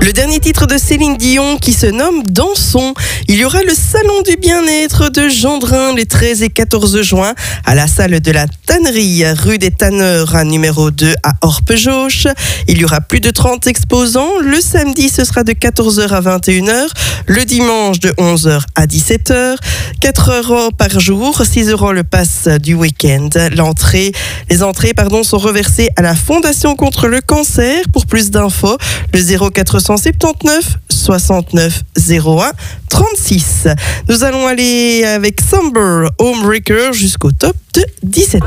Le dernier titre de Céline Dion qui se nomme Dansons. Il y aura le salon du bien-être de Gendrin les 13 et 14 juin à la salle de la Tannerie, rue des Tanneurs, numéro 2 à Orpejauche. Il y aura plus de 30 exposants. Le samedi, ce sera de 14h à 21h. Le dimanche, de 11h à 17h. 4 € par jour, 6 € le pass du week-end. Les entrées sont reversées à la Fondation contre le cancer. Pour plus d'infos, le 0479 69 01 36. Nous allons aller avec Somber Homebreaker jusqu'au top de 17.